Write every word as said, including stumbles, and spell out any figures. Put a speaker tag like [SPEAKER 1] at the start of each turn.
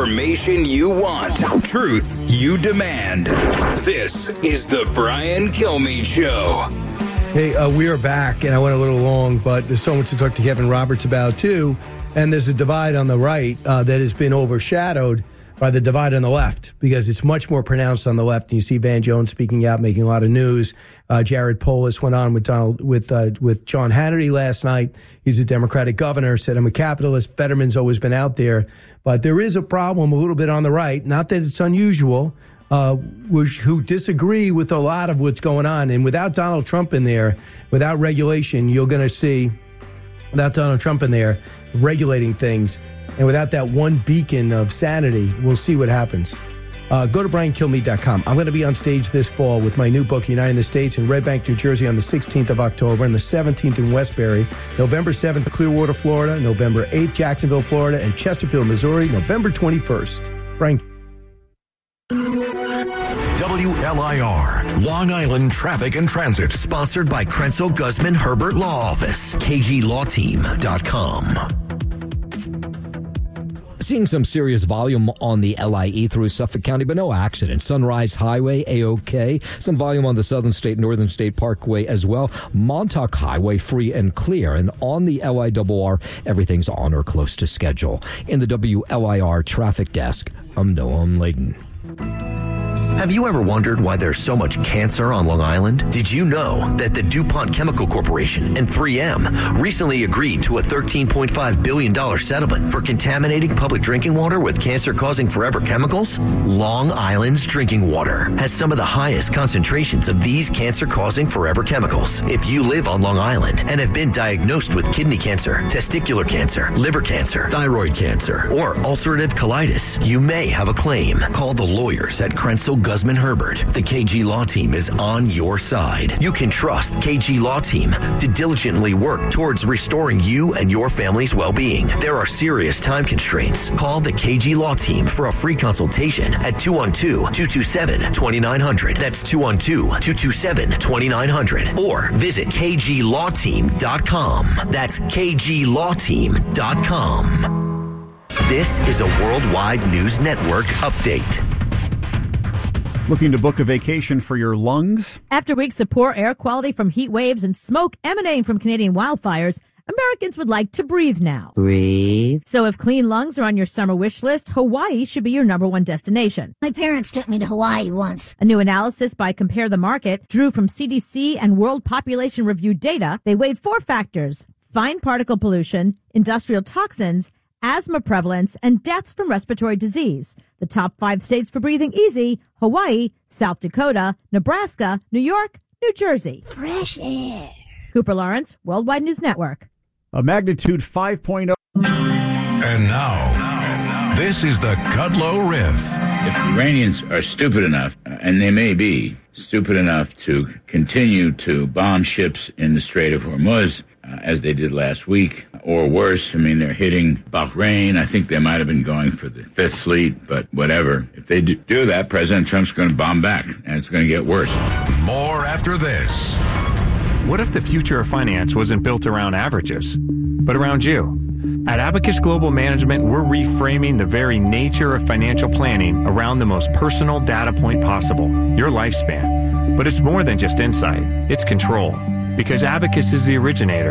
[SPEAKER 1] Information you want. Truth you demand. This is the Brian Kilmeade Show.
[SPEAKER 2] Hey, uh, we are back, and I went a little long, but there's so much to talk to Kevin Roberts about, too. And there's a divide on the right uh, that has been overshadowed by the divide on the left, because it's much more pronounced on the left. And you see Van Jones speaking out, making a lot of news. Uh, Jared Polis went on with Donald, with uh, with John Hannity last night. He's a Democratic governor, said, I'm a capitalist. Fetterman's always been out there. But there is a problem a little bit on the right, not that it's unusual, uh, which, who disagree with a lot of what's going on. And without Donald Trump in there, without regulation, you're going to see, without Donald Trump in there, regulating things, and without that one beacon of sanity, we'll see what happens. Uh, go to brian kilmeade dot com. I'm going to be on stage this fall with my new book, Uniting the States, in Red Bank, New Jersey on the sixteenth of October and the seventeenth in Westbury, November seventh, Clearwater, Florida, November eighth, Jacksonville, Florida, and Chesterfield, Missouri, November twenty-first. Brian.
[SPEAKER 3] W L I R, Long Island Traffic and Transit, sponsored by Krenzel Guzman Herbert Law Office, K G law team dot com.
[SPEAKER 4] Seeing some serious volume on the L I E through Suffolk County, but no accident. Sunrise Highway, A-OK. Some volume on the Southern State, Northern State Parkway as well. Montauk Highway, free and clear. And on the L I R R, everything's on or close to schedule. In the W L I R traffic desk, I'm Noam Layden.
[SPEAKER 3] Have you ever wondered why there's so much cancer on Long Island? Did you know that the DuPont Chemical Corporation and three M recently agreed to a thirteen point five billion dollars settlement for contaminating public drinking water with cancer-causing forever chemicals? Long Island's drinking water has some of the highest concentrations of these cancer-causing forever chemicals. If you live on Long Island and have been diagnosed with kidney cancer, testicular cancer, liver cancer, thyroid cancer, or ulcerative colitis, you may have a claim. Call the lawyers at Krenzel Guzman Herbert. The K G Law Team is on your side. You can trust K G Law Team to diligently work towards restoring you and your family's well-being. There are serious time constraints. Call the K G Law Team for a free consultation at two one two, two two seven, two nine zero zero. That's two one two, two two seven, two nine zero zero. Or visit K G law team dot com. That's K G law team dot com. This is a Worldwide News Network update.
[SPEAKER 5] Looking to book a vacation for your lungs?
[SPEAKER 6] After weeks of poor air quality from heat waves and smoke emanating from Canadian wildfires, Americans would like to breathe now.
[SPEAKER 7] Breathe.
[SPEAKER 6] So if clean lungs are on your summer wish list, Hawaii should be your number one destination.
[SPEAKER 8] My parents took me to Hawaii once.
[SPEAKER 6] A new analysis by Compare the Market drew from C D C and World Population Review data. They weighed four factors: fine particle pollution, industrial toxins, asthma prevalence, and deaths from respiratory disease. The top five states for breathing easy: Hawaii, South Dakota, Nebraska, New York, New Jersey.
[SPEAKER 8] Fresh air.
[SPEAKER 6] Cooper Lawrence, Worldwide News Network.
[SPEAKER 5] A magnitude five point oh.
[SPEAKER 3] And now, this is the Kudlow Riff.
[SPEAKER 9] If the Iranians are stupid enough, and they may be stupid enough to continue to bomb ships in the Strait of Hormuz, uh, as they did last week, or worse, I mean, they're hitting Bahrain. I think they might have been going for the Fifth Fleet, but whatever. If they do, do that, President Trump's going to bomb back, and it's going to get worse.
[SPEAKER 3] More after this.
[SPEAKER 10] What if the future of finance wasn't built around averages, but around you? At Abacus Global Management, we're reframing the very nature of financial planning around the most personal data point possible, your lifespan. But it's more than just insight, it's control. Because Abacus is the originator